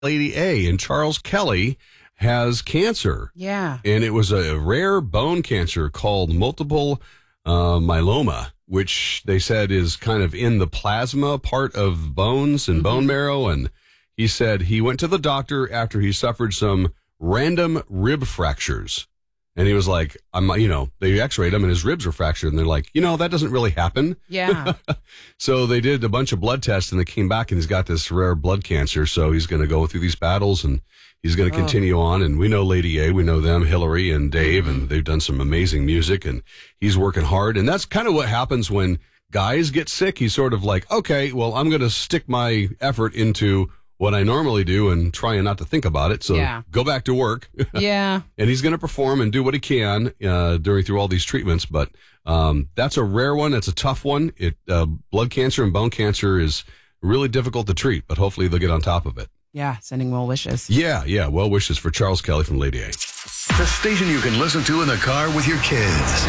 Lady A, and Charles Kelly has cancer. Yeah. And it was a rare bone cancer called multiple myeloma, which they said is kind of in the plasma part of bones and bone marrow. And he said he went to the doctor after he suffered some random rib fractures. And he was like, they x-rayed him and his ribs were fractured. And they're like, that doesn't really happen. Yeah. So they did a bunch of blood tests and they came back and he's got this rare blood cancer. So he's going to go through these battles and he's going to continue on. And we know Lady A, we know them, Hillary and Dave, and they've done some amazing music and he's working hard. And that's kind of what happens when guys get sick. He's sort of like, okay, well, I'm going to stick my effort into what I normally do and trying not to think about it. So go back to work. Yeah. And he's going to perform and do what he can through all these treatments. But that's a rare one. It's a tough one. Blood cancer and bone cancer is really difficult to treat, but hopefully they'll get on top of it. Yeah. Sending well wishes. Yeah. Well wishes for Charles Kelly from Lady A. The station you can listen to in the car with your kids.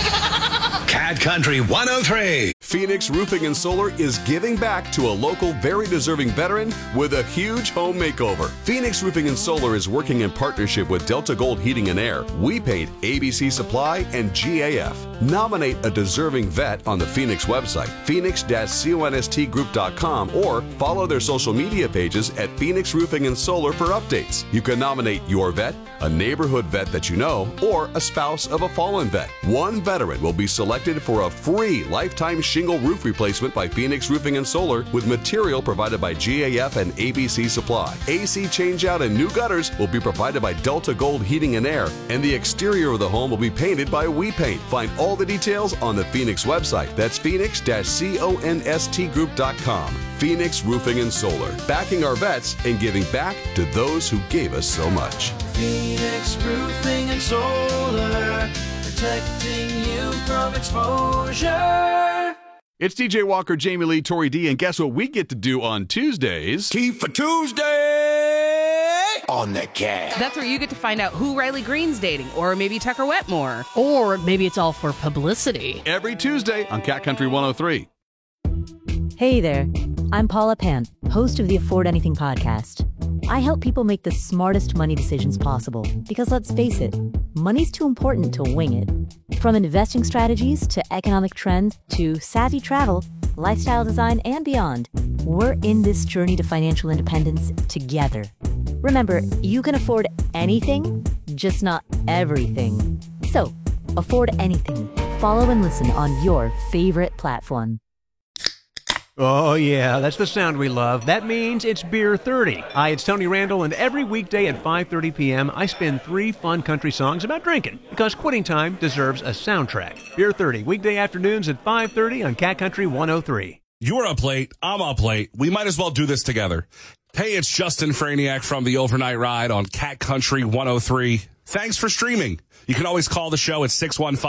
Cat Country 103. Phoenix Roofing and Solar is giving back to a local, very deserving veteran with a huge home makeover. Phoenix Roofing and Solar is working in partnership with Delta Gold Heating and Air, We Paint, ABC Supply, and GAF. Nominate a deserving vet on the Phoenix website, phoenix-constgroup.com, or follow their social media pages at Phoenix Roofing and Solar for updates. You can nominate your vet, a neighborhood vet that you know, or a spouse of a fallen vet. One veteran will be selected for a free lifetime shingle roof replacement by Phoenix Roofing and Solar with material provided by GAF and ABC Supply. AC changeout and new gutters will be provided by Delta Gold Heating and Air, and the exterior of the home will be painted by We Paint. Find all the details on the Phoenix website. That's phoenix-constgroup.com. Phoenix Roofing and Solar, backing our vets and giving back to those who gave us so much. Phoenix Roofing and Solar, protecting you from exposure. It's DJ Walker, Jamie Lee, Tori D, and guess what we get to do on Tuesdays? Tea for Tuesday on the Cat. That's where you get to find out who Riley Green's dating, or maybe Tucker Wetmore. Or maybe it's all for publicity. Every Tuesday on Cat Country 103. Hey there, I'm Paula Pant, host of the Afford Anything podcast. I help people make the smartest money decisions possible because, let's face it, money's too important to wing it. From investing strategies to economic trends to savvy travel, lifestyle design, and beyond, we're in this journey to financial independence together. Remember, you can afford anything, just not everything. So, afford anything. Follow and listen on your favorite platform. Oh, yeah, that's the sound we love. That means it's Beer 30. Hi, it's Tony Randall, and every weekday at 5:30 p.m., I spin 3 fun country songs about drinking, because quitting time deserves a soundtrack. Beer 30, weekday afternoons at 5:30 on Cat Country 103. You're up late, I'm up late. We might as well do this together. Hey, it's Justin Franiak from the Overnight Ride on Cat Country 103. Thanks for streaming. You can always call the show at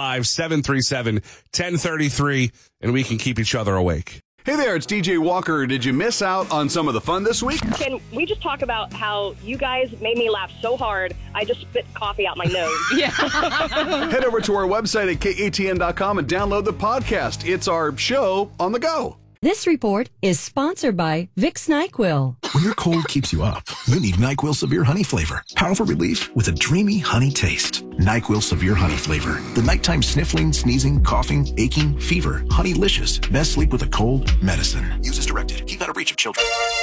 615-737-1033, and we can keep each other awake. Hey there, it's DJ Walker. Did you miss out on some of the fun this week? Can we just talk about how you guys made me laugh so hard, I just spit coffee out my nose? Yeah. Head over to our website at katn.com and download the podcast. It's our show on the go. This report is sponsored by Vicks NyQuil. When your cold keeps you up, you need NyQuil Severe Honey Flavor. Powerful relief with a dreamy honey taste. NyQuil Severe Honey Flavor. The nighttime sniffling, sneezing, coughing, aching, fever. Honeylicious. Best sleep with a cold medicine. Use as directed. Keep out of reach of children.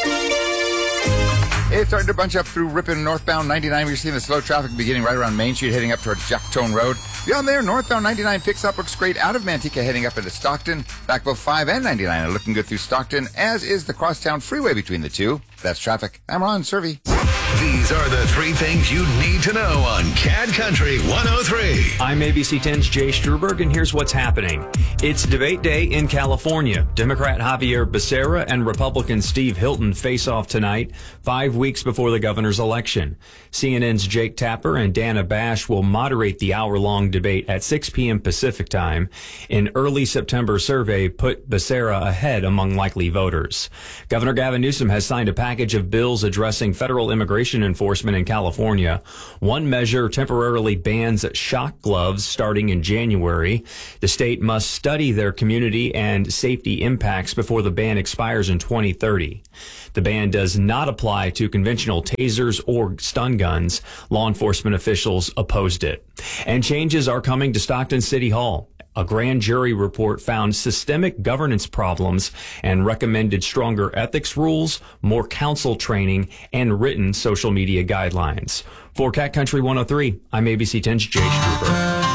It's starting to bunch up through Ripon northbound 99. We're seeing the slow traffic beginning right around Main Street, heading up towards Jacktone Road. Beyond there, northbound 99 picks up, looks great out of Manteca, heading up into Stockton. Back both 5 and 99 are looking good through Stockton, as is the Crosstown Freeway between the two. That's traffic. I'm Ron Servey. These are the 3 things you need to know on Cat Country 103. I'm ABC 10's Jay Struberg, and here's what's happening. It's debate day in California. Democrat Javier Becerra and Republican Steve Hilton face off tonight, 5 weeks before the governor's election. CNN's Jake Tapper and Dana Bash will moderate the hour-long debate at 6 p.m. Pacific time. An early September survey put Becerra ahead among likely voters. Governor Gavin Newsom has signed a package of bills addressing federal immigration immigration enforcement in California. One measure temporarily bans shock gloves starting in January. The state must study their community and safety impacts before the ban expires in 2030. The ban does not apply to conventional tasers or stun guns. Law enforcement officials opposed it. And changes are coming to Stockton City Hall. A grand jury report found systemic governance problems and recommended stronger ethics rules, more council training, and written social media guidelines. For Cat Country 103, I'm ABC 10's Jay Struber.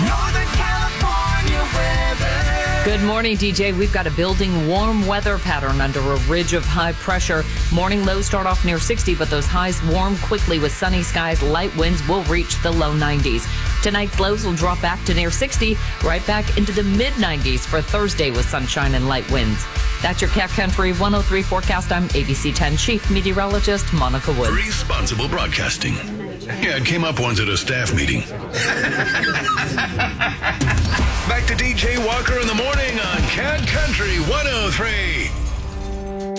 Good morning, DJ. We've got a building warm weather pattern under a ridge of high pressure. Morning lows start off near 60, but those highs warm quickly with sunny skies. Light winds will reach the low 90s. Tonight's lows will drop back to near 60, right back into the mid-90s for Thursday with sunshine and light winds. That's your Cat Country 103 forecast. I'm ABC 10 Chief Meteorologist Monica Woods. Responsible broadcasting. Yeah, it came up once at a staff meeting. Back to DJ Walker in the morning on Cat Country 103.